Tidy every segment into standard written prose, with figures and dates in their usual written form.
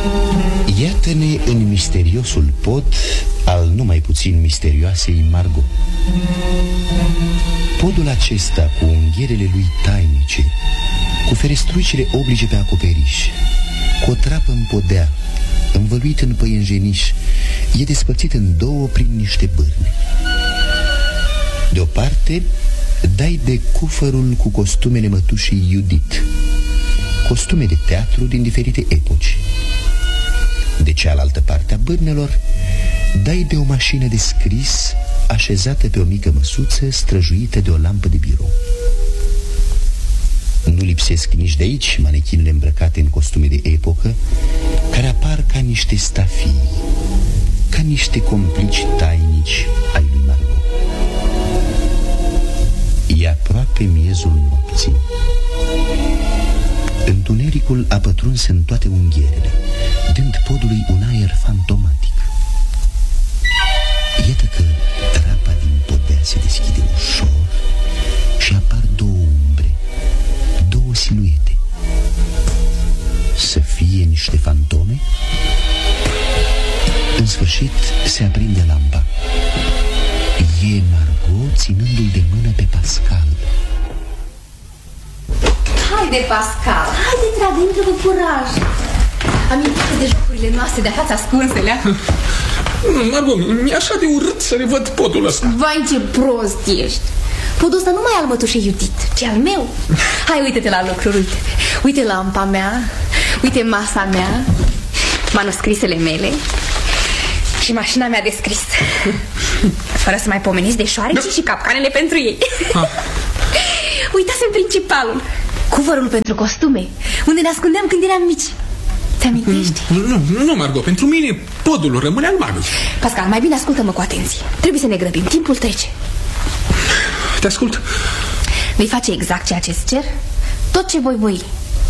Iată-ne în misteriosul pod al numai puțin misterioasei Margot. Podul acesta, cu unghierele lui tainice, cu ferestruicile oblige pe acoperiș, cu o trapă în podea, învăluit în păienjeniș, e despărțit în două prin niște bârne. De o parte, dai de cufărul cu costumele mătușii Judith, costume de teatru din diferite epoci. De cealaltă parte a bârnelor, dai de o mașină de scris așezată pe o mică măsuță străjuită de o lampă de birou. Nu lipsesc nici de aici manechinele îmbrăcate în costume de epocă, care apar ca niște stafii, ca niște complici tainici ai lui Margot. E aproape miezul nopții. Întunericul a pătruns în toate unghierele, dând podului un aer fantomatic. Iată că trapa din podea se deschide ușor și apar două umbre, două siluete. Să fie niște fantome? În sfârșit se aprinde lampa. E Margot ținându-l de mână pe Pascal. Haide, Pascal, haide, dragă, intră cu curaj. Amintește de jocurile noastre de fața ascunselea. Margot, mi-e așa de urât să revăd podul ăsta. Vai, ce prost ești. Podul ăsta nu mai al mătușei Judith, ci al meu. Hai, uite-te la lucruri, uite-te. Uite lampa mea, uite masa mea, manuscrisele mele și mașina mea de scris. Fără să mai pomeniți de șoareci și capcanele pentru ei. Uitați-mi principalul, cuvărul pentru costume, unde ne ascundeam când eram mici. Ți-amintești? Nu, Margot, pentru mine podul rămâne al magului. Pascal, mai bine ascultă-mă cu atenție. Trebuie să ne grăbim, timpul trece. Te ascult. Vei face exact ceea ce-ți cer? Tot ce voi.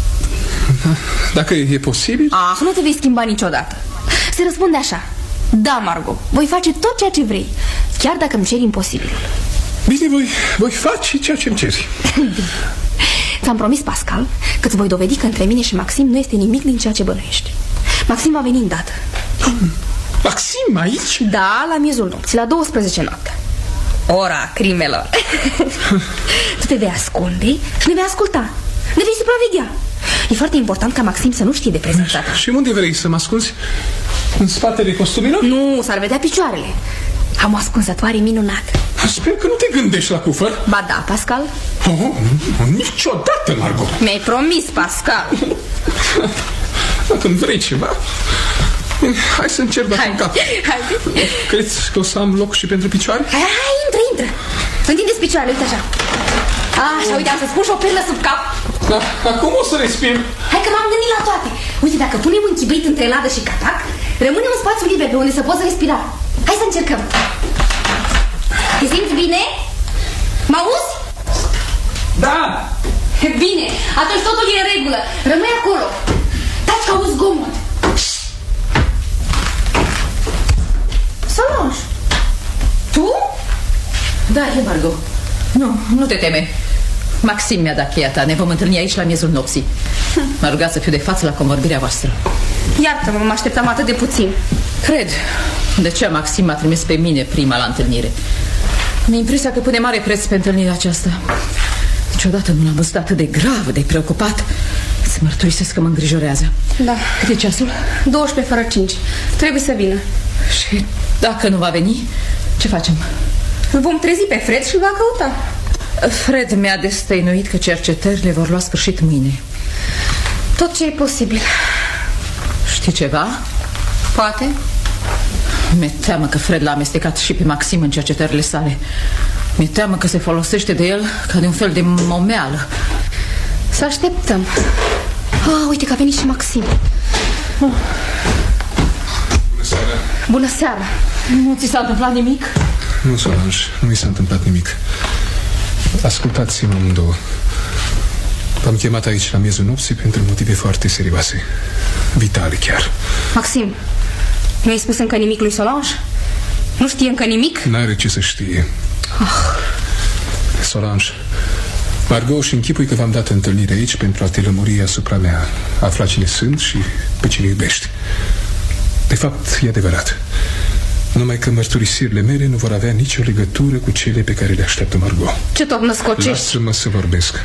Dacă e posibil? Nu te vei schimba niciodată. Se răspunde așa: da, Margot, voi face tot ceea ce vrei, chiar dacă îmi ceri imposibilul. Bine, voi face ceea ce îmi ceri. Ți-am promis, Pascal, că îți voi dovedi că între mine și Maxim nu este nimic din ceea ce bănuiești. Maxim va veni îndată. Maxim aici? Da, la miezul nopții, la 12 noaptea. Ora crimelor. Tu te vei ascunde și ne vei asculta. Ne vei supraveghea. E foarte important ca Maxim să nu știe de prezența ta. Și unde vrei să mă ascunzi? În spatele costumelor? Nu, s-ar vedea picioarele. Am o ascunzătoare minunată. Sper că nu te gândești la cufăr. Ba da, Pascal. Niciodată, Margot. Mi-ai promis, Pascal. Dacă îmi vrei ceva, hai să încerc dacă în cap. Crezi că o să am loc și pentru picioare? Hai, intră. Întindeți picioarele, uite așa. Așa, uite, am să-ți pun și o perlă sub cap. Da, acum o să respir. Hai că m-am gândit la toate. Uite, dacă punem un chibrit între ladă și catac, rămâne un spațiu liber pe unde să poți respira. Hai să încercăm. Te simți bine? Mă auzi? Da. Bine, atunci totul e în regulă. Rămâi acolo. Taci că auzi zgomot. Solange, tu? Da, e Margot. Nu te teme. Maxim mi-a dat cheia ta. Ne vom întâlni aici la miezul nopții. M-a rugat să fiu de față la convorbirea voastră. Iartă-mă, mă așteptam atât de puțin. Cred. De ce Maxim m-a trimis pe mine prima la întâlnire? Am impresia că pune mare preț pe întâlnirea aceasta. Niciodată nu l-am văzut atât de grav, de preocupat. Să mărturisesc că mă îngrijorează. Da. Cât e ceasul? 12 fără 5. Trebuie să vină. Și dacă nu va veni, ce facem? Îl vom trezi pe Fred și îl va căuta. Fred mi-a destăinuit că cercetările vor lua sfârșit mâine. Tot ce e posibil. Știi ceva? Poate. Mi-e teamă că Fred l-a amestecat și pe Maxim în cercetările sale. Mi-e teamă că se folosește de el ca de un fel de momeală. Să așteptăm. Uite că a venit și Maxim. Bună seara. Bună seara. Nu ți s-a întâmplat nimic? Nu, Solange, nu mi s-a întâmplat nimic. Ascultați-mă amândouă. V-am chemat aici la miezul nopții pentru motive foarte serioase. Vitale chiar. Maxim, nu ai spus încă nimic lui Solange? Nu știe încă nimic? N-are ce să știe. Solange, Margot, și închipui că v-am dat întâlnire aici pentru a te lămuri asupra mea, afla cine sunt și pe cine iubești. De fapt, e adevărat. Numai că mărturisirile mele nu vor avea nicio legătură cu cele pe care le așteaptă Margot. Ce tot născocești? Lasă-mă să vorbesc.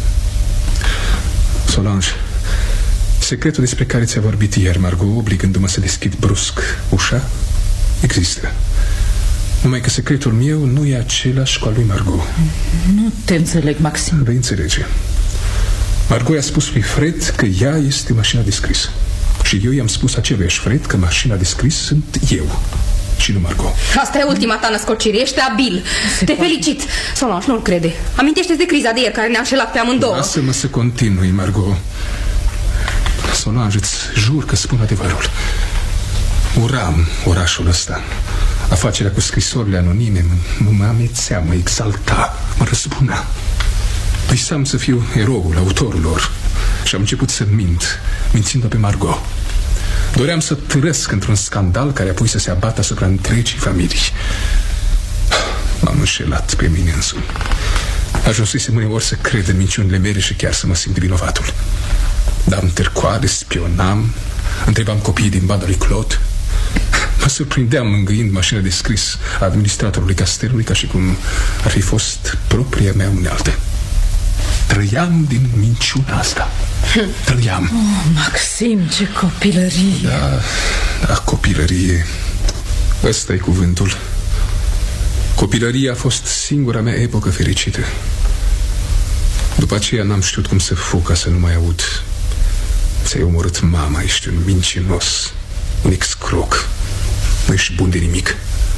Solange, secretul despre care ți-a vorbit ieri Margot, obligându-mă să deschid brusc ușa, există. Numai că secretul meu nu e același cu al lui Margot. Nu te înțeleg, Maxim. Vei înțelege. Margot i-a spus lui Fred că ea este mașina de scris. Și eu i-am spus aceluiași Fred că mașina de scris sunt eu și nu Margot. Asta e ultima ta născocire, ești abil. Te felicit. Solange, nu-l crede. Amintește-ți de criza de ieri care ne-a înșelat pe amândouă. Lasă-mă să continui, Margot. Solange, îți jur că spun adevărul. Uram orașul ăsta. Afacerea cu scrisorile anonime mă amețea, mă exalta, mă răzbuna. Visam să fiu eroul, autorul lor. Și am început să mint, mințind-o pe Margot. Doream să târăsc într-un scandal care apoi să se abată asupra întregii familii. M-am înșelat pe mine însumi. Ajunsesem uneori să cred în minciunile mele și chiar să mă simt vinovatul. Dam târcoare, spionam, întrebam copiii din banda lui Claude. Mă surprindeam mângâind mașina de scris a administratorului castelului ca și cum ar fi fost propria mea unealtă. Trăiam din minciuna asta. Trăiam. Oh, Maxim, ce copilărie. Da, copilărie. Ăsta e cuvântul. Copilăria a fost singura mea epocă fericită. După aceea n-am știut cum să fug ca să nu mai aud. Ți-ai omorât mama, ești un mincinos, un excroc. Nu ești bun de nimic.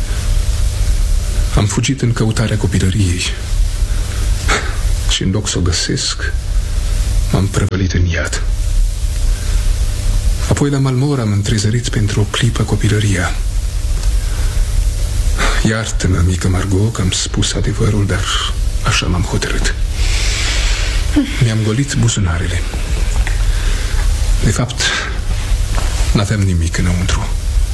Am fugit în căutarea copilăriei. Și în loc să o găsesc, m-am prăvălit în iad. Apoi la Malmor am întrezărit pentru o clipă copilăria. Iartă-mă, mică Margot, că am spus adevărul, dar așa m-am hotărât. Mi-am golit buzunarele. De fapt, n-aveam nimic înăuntru.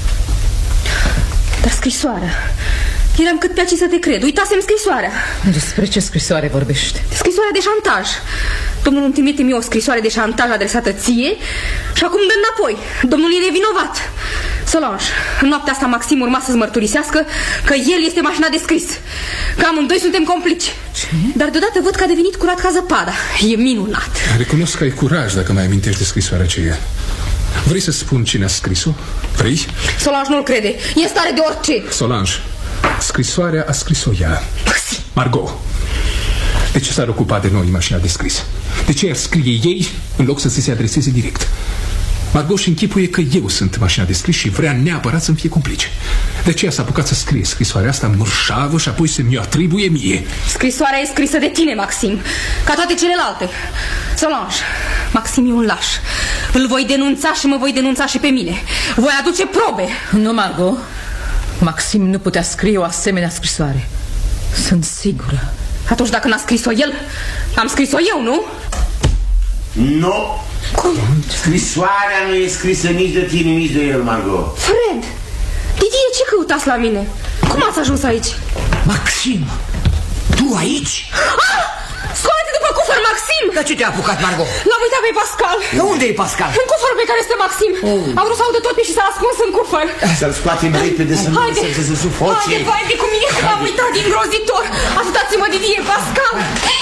Dar scrisoarea... Eram cât pe aici să te cred. Uitasem scrisoarea. Despre ce scrisoare vorbești? Scrisoarea de șantaj. Domnul îmi trimite mie o scrisoare de șantaj adresată ție și acum dă înapoi. Domnul e nevinovat. Solange, în noaptea asta Maxim urma să-ți mărturisească că el este mașina de scris, că amândoi suntem complici. Ce? Dar deodată văd că a devenit curat ca zăpada. E minunat. Recunosc că ai curaj dacă mai amintești de scrisoarea aceea. Vrei să spun cine a scris-o? Vrei? Solange nu-l crede. E în stare de orice. Solange, scrisoarea a scris-o ea. Margot, de ce s-ar ocupa de noi mașina de scris? De ce ar scrie ei în loc să se adreseze direct? Margot și închipuie că eu sunt mașina de scris și vrea neapărat să-mi fie complice. De aceea s-a apucat să scrie scrisoarea asta mărșavă și apoi să mi-o atribuie mie. Scrisoarea e scrisă de tine, Maxim, ca toate celelalte. Solange, Maxim e un laș. Îl voi denunța și mă voi denunța și pe mine. Voi aduce probe. Nu, Margot. Maxim nu putea scrie o asemenea scrisoare. Sunt sigură. Atunci dacă n-a scris-o el, am scris-o eu, nu? Nu. Cum? Scrisoarea nu e scrisă nici de tine, nici de el, Margot. Fred, Didie, ce căutați la mine? Cum ați ajuns aici? Maxim, tu aici? Ah! Scoate după cufăr, Maxim! Dar ce te-a apucat, Margot? L-am uitat pe Pascal. De unde e Pascal? În cufărul pe care este Maxim. A vrut să audă tot și s-a ascuns în cufăr. Să-l scoatem repede să nu lăsăm să sufoce. Haide, haide cu mine, că m-am uitat din grozitor. Ajutați-mă, Didie, Pascal.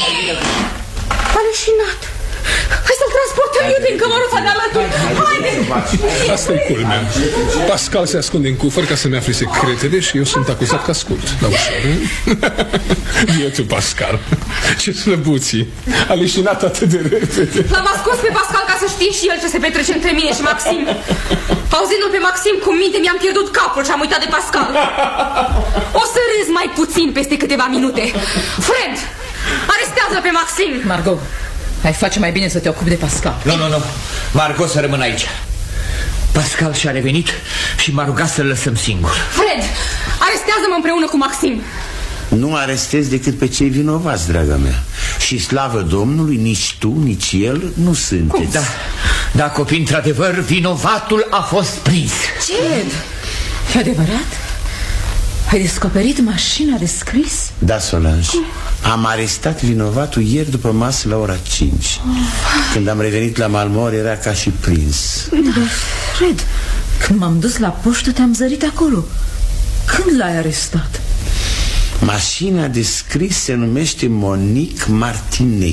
A leșinat. Hai să-l transportăm eu din cămăruța de alături. Haide! Asta-i culmea. Pascal se ascunde în cufăr ca să-mi afle secretele și eu sunt acuzat că ascult. La ușor. Bietul Pascal. Ce slăbuții. A leșinat atât de repede. L-am ascuns pe Pascal ca să știe și el ce se petrece între mine și Maxim. Auzindu-l pe Maxim cu minte, mi-am pierdut capul și am uitat de Pascal. O să râzi mai puțin peste câteva minute. Fred, arestează pe Maxim. Margot, ai face mai bine să te ocupi de Pascal. Nu. Margot să rămână aici. Pascal și-a revenit și m-a rugat să-l lăsăm singur. Fred, arestează-mă împreună cu Maxim. Nu arestezi decât pe cei vinovați, draga mea. Și slavă Domnului, nici tu, nici el nu sunteți. Da, copii, într-adevăr, vinovatul a fost prins. Ce? E adevărat? Ai descoperit mașina de scris? Da, Solange. Am arestat vinovatul ieri după masă la ora 5. Când am revenit la Malmor era ca și prins. Dar, Fred, când m-am dus la poștă te-am zărit acolo. Când l-ai arestat? Mașina de scris se numește Monique Martinet.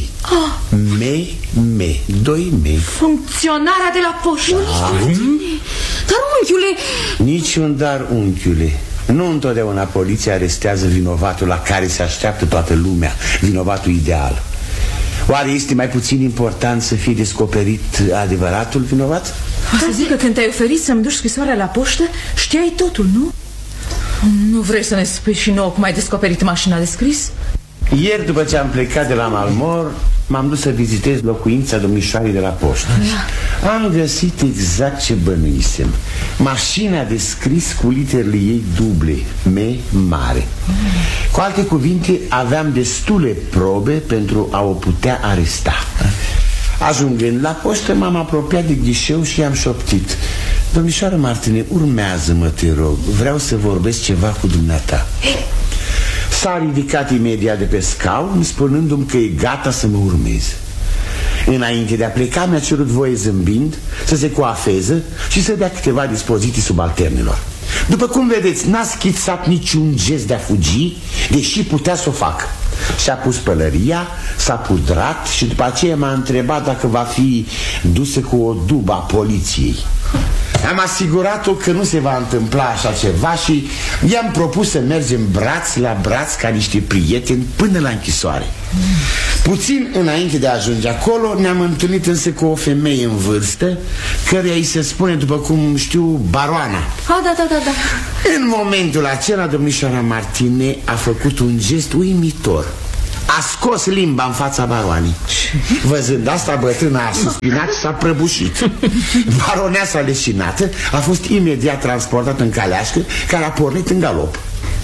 Doi mei. Funcționarea de la poștă. Dar, unchiule... Niciun dar, unchiule. Nu întotdeauna poliția arestează vinovatul la care se așteaptă toată lumea, vinovatul ideal. Oare este mai puțin important să fie descoperit adevăratul vinovat? O să zic că când te-ai oferit să-mi duci scrisoarea la poștă, știai totul, nu? Nu vrei să ne spui și nouă cum ai descoperit mașina de scris? Ieri, după ce am plecat de la Malmor, m-am dus să vizitez locuința domnișoarei de la poștă. Am găsit exact ce bănuisem. Mașina de scris cu literele ei duble, mare. Cu alte cuvinte, aveam destule probe pentru a o putea aresta. Ajungând la poștă, m-am apropiat de ghișeu și i-am șoptit: domnișoară Martine, urmează-mă, te rog, vreau să vorbesc ceva cu dumneata. S-a ridicat imediat de pe scaun, spunându-mi că e gata să mă urmeze. Înainte de a pleca, mi-a cerut voie zâmbind să se coafeze și să dea câteva dispoziții subalternilor. După cum vedeți, n-a schițat niciun gest de a fugi, deși putea să o facă. Și-a pus pălăria, s-a pudrat și după aceea m-a întrebat dacă va fi dusă cu o dubă a poliției. Am asigurat-o că nu se va întâmpla așa ceva și i-am propus să mergem braț la braț ca niște prieteni până la închisoare. Puțin înainte de a ajunge acolo, ne-am întâlnit însă cu o femeie în vârstă, căreia îi se spune, după cum știu, baroana. Da. În momentul acela, domnișoara Martine a făcut un gest uimitor. A scos limba în fața baroanii. Văzând asta, bătrâna a suspinat și s-a prăbușit. Baroneasa leșinată a fost imediat transportată în caleașcă, care a pornit în galop.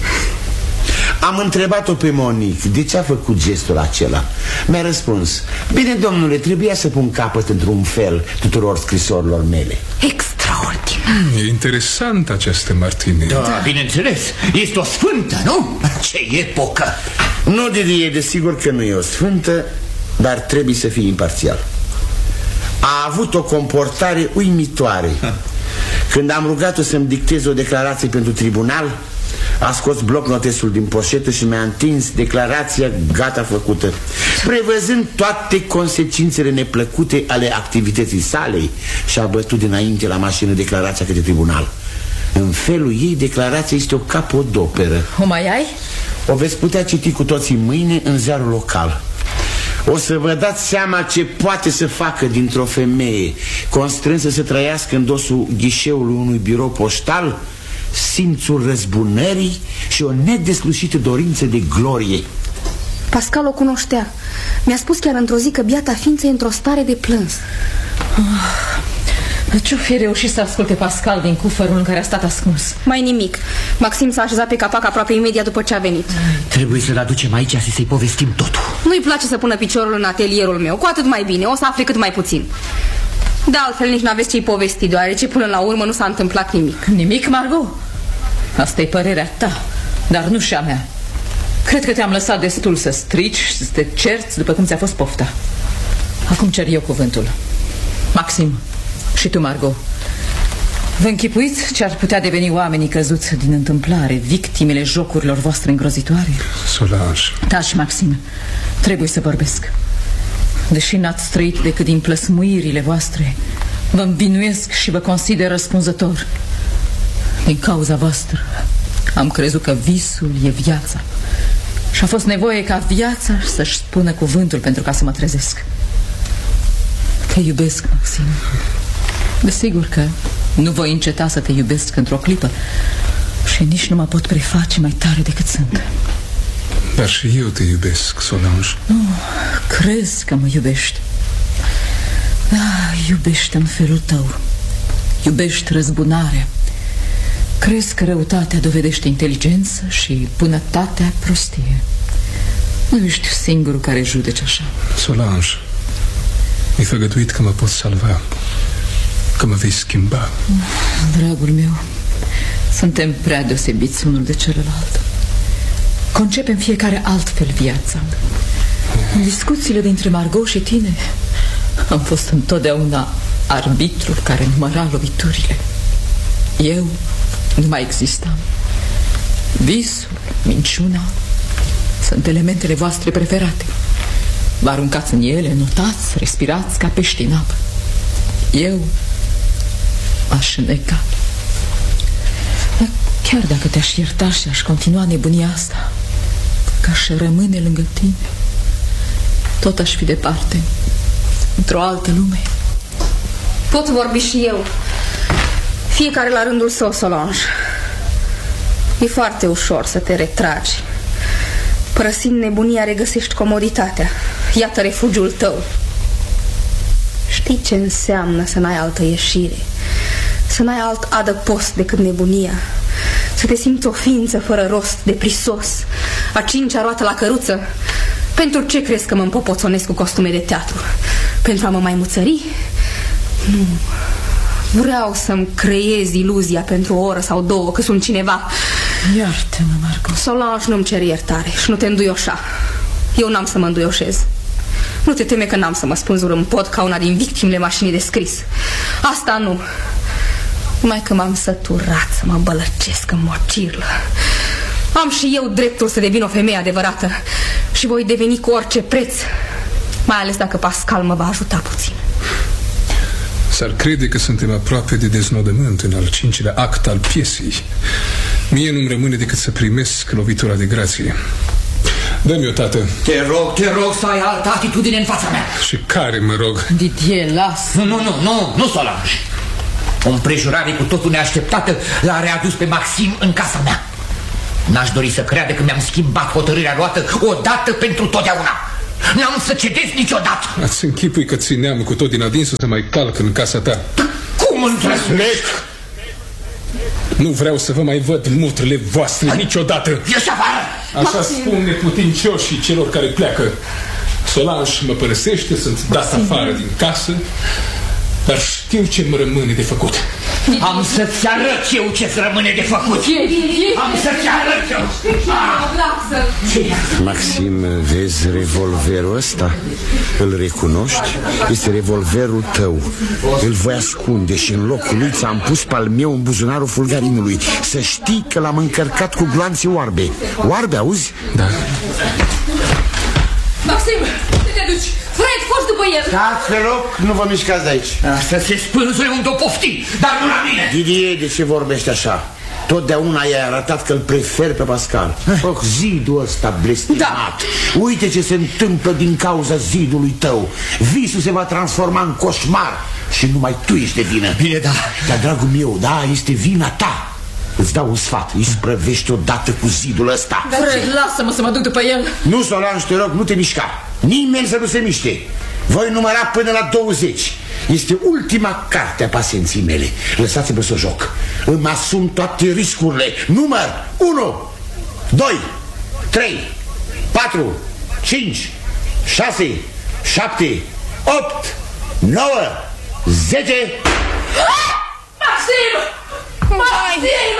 Am întrebat-o pe Monique de ce a făcut gestul acela. Mi-a răspuns: bine, domnule, trebuia să pun capăt într-un fel tuturor scrisorilor mele. Extraordinar. E interesant această Martine. Da, bineînțeles, este o sfântă, nu? Ce epocă! Nu, Didi, e desigur că nu e o sfântă, dar trebuie să fie imparțial. A avut o comportare uimitoare. Când am rugat-o să-mi dicteze o declarație pentru tribunal, a scos blocnotesul din poșetă și mi-a întins declarația gata făcută, prevăzând toate consecințele neplăcute ale activității sale, și a bătut dinainte la mașină declarația către tribunal. În felul ei, declarația este o capodoperă. O mai ai? O veți putea citi cu toții mâine în ziarul local. O să vă dați seama ce poate să facă dintr-o femeie constrânsă să trăiască în dosul ghișeului unui birou poștal simțul răzbunării și o nedeslușită dorință de glorie. Pascal o cunoștea. Mi-a spus chiar într-o zi că biata ființă e într-o stare de plâns. Ce-o fi reușit să asculte Pascal din cufărul în care a stat ascuns? Mai nimic. Maxim s-a așezat pe capac aproape imediat după ce a venit. Trebuie să-l aducem aici și să-i povestim totul. Nu-i place să pună piciorul în atelierul meu, cu atât mai bine, o să afle cât mai puțin. De altfel nici n-aveți ce-i povesti, deoarece până la urmă nu s-a întâmplat nimic. Nimic, Margot? Asta e părerea ta, dar nu și a mea. Cred că te-am lăsat destul să strici și să te cerți după cum ți-a fost pofta. Acum cer eu cuvântul. Maxim, și tu, Margot, vă închipuiți ce ar putea deveni oamenii căzuți din întâmplare, victimele jocurilor voastre îngrozitoare? Solange. Taci, Maxim, trebuie să vorbesc. Deși n-ați trăit decât din plăsmuirile voastre, vă învinuiesc și vă consider răspunzător. Din cauza voastră am crezut că visul e viața și a fost nevoie ca viața să-și spună cuvântul pentru ca să mă trezesc. Te iubesc, Maxim. Desigur că nu voi înceta să te iubesc într-o clipă și nici nu mă pot preface mai tare decât sunt. Dar și eu te iubesc, Solange. Crezi că mă iubești? Da, iubești în felul tău. Iubești răzbunarea. Crezi că răutatea dovedește inteligență și bunătatea prostie. Nu ești singurul care judeci așa. Solange, mi-ai făgăduit că mă poți salva, că mă vei schimba. Dragul meu, Suntem prea deosebiți unul de celălalt. Concepem fiecare altfel viața. În discuțiile dintre Margot și tine am fost întotdeauna arbitrul care număra loviturile. Eu nu mai existam. Visul, minciuna sunt elementele voastre preferate. Vă aruncați în ele, notați, respirați ca pești în apă. Eu aș îneca. Dar chiar dacă te-aș ierta și aș continua nebunia asta, că aș rămâne lângă tine, tot aș fi departe, într-o altă lume. Pot vorbi și eu. Fiecare la rândul său, Solange. E foarte ușor să te retragi. Părăsind nebunia, regăsești comoditatea. Iată refugiul tău. Știi ce înseamnă să n-ai altă ieșire, să n-ai alt adăpost decât nebunia, să te simți o ființă fără rost, de prisos, a cincea roată la căruță. Pentru ce crezi că mă împopoțonesc cu costume de teatru? Pentru a mă mai muțări? Nu. Vreau să-mi creez iluzia pentru o oră sau două că sunt cineva. Iartă-mă, Margot. Solange, nu-mi cer iertare și nu te înduioșa. Eu n-am să mă înduioșez. Nu te teme că n-am să mă spânzur în pod ca una din victimele mașinii de scris. Asta nu. Numai că m-am săturat să mă bălăcesc în mocirlă. Am și eu dreptul să devin o femeie adevărată și voi deveni cu orice preț, mai ales dacă Pascal mă va ajuta puțin. S-ar crede că suntem aproape de deznodământ în al 5-lea act al piesei. Mie nu-mi rămâne decât să primesc lovitura de grație. Dă-mi-o, tată. Te rog să ai altă atitudine în fața mea. Și care, mă rog? Didier, lasă. Nu, Solange. O împrejurare cu totul neașteptată l-a readus pe Maxim în casa mea. N-aș dori să creadă că mi-am schimbat hotărârea luată odată pentru totdeauna. N-am să cedez niciodată. Ați închipui că țineam cu tot din adinsul să mai calc în casa ta. Cum îndrăznești? Nu vreau să vă mai văd mutrele voastre niciodată. Ieși afară! Așa spun neputincioșii celor care pleacă. Solange mă părăsește, sunt dat afară din casă, dar știu ce mă rămâne de făcut. Am să-ți arăt eu ce-ți rămâne de făcut. Am să-ți arăt eu. Maxim, vezi revolverul ăsta? Îl recunoști? Este revolverul tău. Îl voi ascunde și în locul lui ți-am pus pe al meu în buzunarul fulgarinului. Să știi că l-am încărcat cu gloanțe oarbe. Oarbe, auzi? Da. Maxim, te duci. Fred, foși după el. Stați pe loc, nu vă mișcați de aici. Să se spânzure unde o pofti, dar nu la mine. Didier, de ce vorbești așa? Totdeauna i-ai arătat că îl preferi pe Pascal. Zidul ăsta blestemat. Da. Uite ce se întâmplă din cauza zidului tău. Visul se va transforma în coșmar și numai tu ești de vină. Bine, da. Dar, dragul meu, da, este vina ta. Îți dau un sfat, îi sprăvești odată cu zidul ăsta. Fred, lasă-mă să mă duc după el. Nu, Solange, te rog, nu te mișca. Nimeni să nu se miște. Voi număra până la 20. Este ultima carte a pacienții mele. Lăsați-mă să joc. Îmi asum toate riscurile. Număr 1, 2, 3, 4, 5, 6, 7, 8, 9, 10. Maxim! Maxim!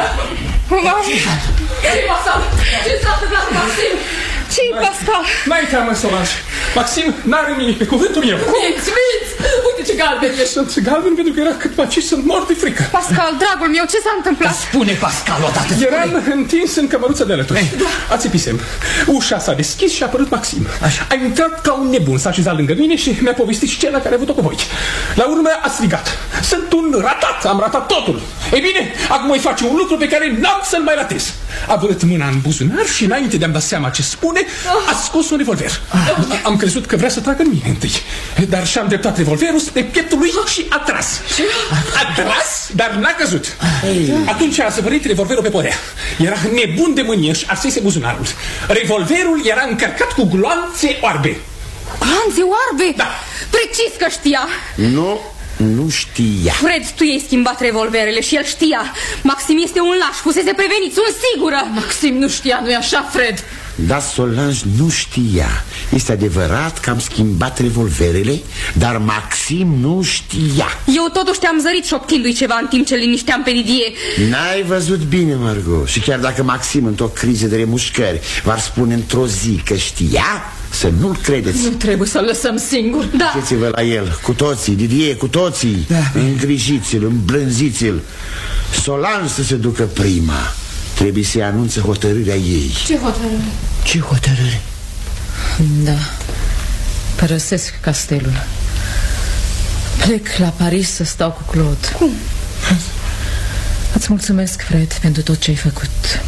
Ce-i Pascal? Ce s-a întâmplat, Maxim? Ce-i Pascal? N-ai teamă, Solange. Maxim n-are nimic, pe cuvântul meu. Minți! Uite ce galben ești. Sunt galben pentru că era cât mai sunt mort de frică. Pascal, dragul meu, ce s-a întâmplat? Spune, Pascal, odată. Eram întins în cămăruța de alături. Ațipisem. Ușa s-a deschis și a apărut Maxim. Așa. A intrat ca un nebun, s-a așezat lângă mine și mi-a povestit scena care a avut-o cu voi. La urmă a strigat: sunt un ratat, am ratat totul. Ei bine, acum voi face un lucru pe care n-am să-l mai ratez. A băgat mâna în buzunar și înainte de a-mi da seama ce spune, a scos un revolver. Am crezut că vrea să tragă în mine întâi, dar și-am dreptat revolverul spre pieptul lui și a tras. A tras, dar n-a căzut. Atunci a zăvărit revolverul pe podea. Era nebun de mânie și arsese buzunarul. Revolverul era încărcat cu gloanțe oarbe. Gloanțe oarbe? Da. Precis că știa. Nu știa. Fred, tu i-ai schimbat revolverele și el știa. Maxim este un laș, fusese prevenit, sunt sigură. Maxim nu știa, nu-i așa, Fred? Dar Solange nu știa. Este adevărat că am schimbat revolverele, dar Maxim nu știa. Eu totuși te-am zărit șoptindu-i ceva în timp ce linișteam pe Didie. N-ai văzut bine, Margot. Și chiar dacă Maxim, într-o criză de remușcări, v-ar spune într-o zi că știa, să nu-l credeți. Nu trebuie să-l lăsăm singur. Da. Duceți-vă la el, cu toții, Didie, cu toții. Îngrijiți-l, îmblânziți-l. Solange să se ducă prima. Trebuie să-i anunțe hotărârea ei. Ce hotărâre? Ce hotărâre? Da. Părăsesc castelul. Plec la Paris să stau cu Claude. Cum? Îți mulțumesc, Fred, pentru tot ce ai făcut.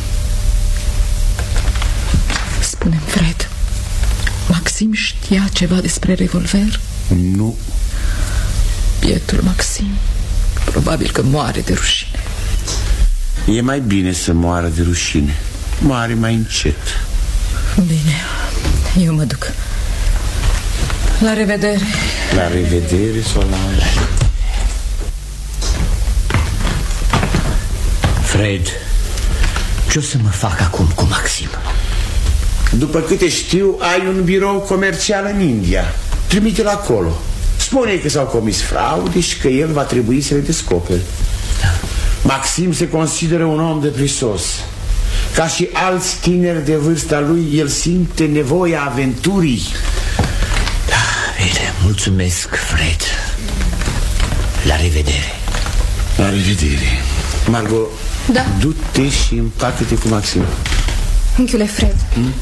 Spune-mi, Fred, Maxim știa ceva despre revolver? Nu. Bietul Maxim, probabil că moare de rușine. E mai bine să moară de rușine. Moare mai încet. Bine, eu mă duc. La revedere. La revedere, Solange. Fred, ce o să mă fac acum cu Maxim? După câte știu, ai un birou comercial în India. Trimite-l acolo. Spune că s-au comis fraude și că el va trebui să le descopere. Maxim se consideră un om de prisos. Ca și alți tineri de vârsta lui, el simte nevoia aventurii. Da, bine, mulțumesc, Fred. La revedere. La revedere. Margot, da. Du-te și împacă-te cu Maxim. Unchiule Fred,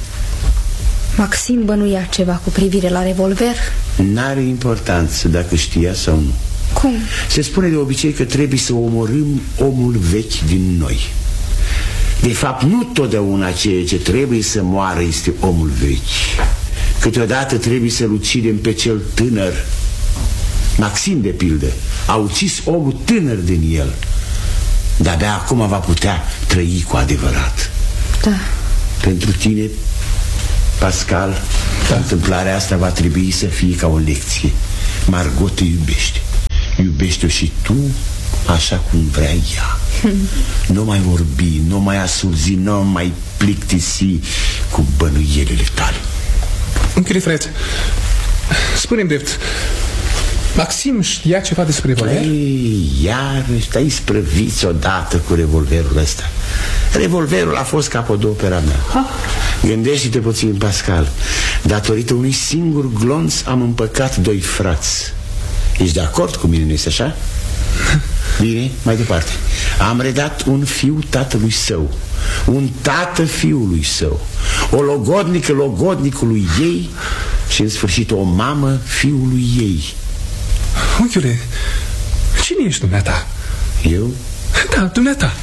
Maxim bănuia ceva cu privire la revolver? N-are importanță dacă știa sau nu. Cum? Se spune de obicei că trebuie să omorâm omul vechi din noi. De fapt, nu totdeauna ceea ce trebuie să moară este omul vechi. Câteodată trebuie să-l ucidem pe cel tânăr. Maxim, de pildă, a ucis omul tânăr din el. De-abia acum va putea trăi cu adevărat. Da. Pentru tine, Pascal, întâmplarea asta va trebui să fie ca o lecție. Margot te iubește. Iubește-o și tu așa cum vrea ea. Nu mai vorbi, nu mai asurzi, nu mai plictisi cu bănuielile tale. Închide, Fred, spune-mi drept, Maxim știa ceva despre revolver? Iarăși te-ai sprăviți odată cu revolverul ăsta. Revolverul a fost capodopera mea. Gândește-te puțin, Pascal. Datorită unui singur glonț am împăcat doi frați. Ești de acord cu mine, nu-i așa? Bine, mai departe. Am redat un fiu tatălui său, un tată fiului său, o logodnică logodnicului ei și în sfârșit o mamă fiului ei. Unchiule, cine ești dumneata? Eu? Da, dumneata.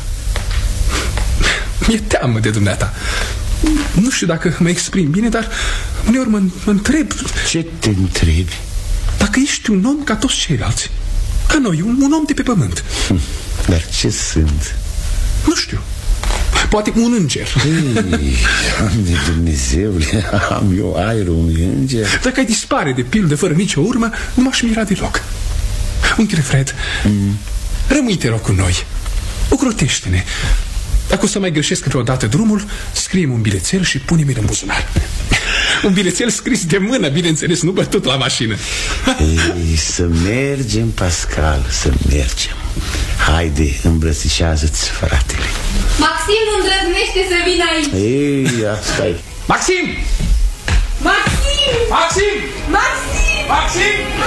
Mi-e teamă de dumneata. Nu știu dacă mă exprim bine, dar uneori mă întreb. Ce te întrebi? Dacă ești un om ca toți ceilalți, ca noi, un om de pe pământ. Dar ce sunt? Nu știu. Poate un înger. Ei, Doamne Dumnezeule, am eu aerul unui înger. Dacă ai dispare de pildă fără nicio urmă, nu m-aș mira deloc. Unchiule Fred, rămâi, te rog, cu noi. Ocrotește-ne. Dacă o să mai greșesc vreodată drumul, scrie-mi un bilețel și pune-mi-l în buzunar. Un bilețel scris de mână, bineînțeles, nu bătut la mașină. Ei, să mergem, Pascal, să mergem. Haide, îmbrățișează-ți fratele. Maxim nu îndrăznește să vină aici. Ei, asta-i. Maxim! Maxim! Maxim! Maxim! Maxim!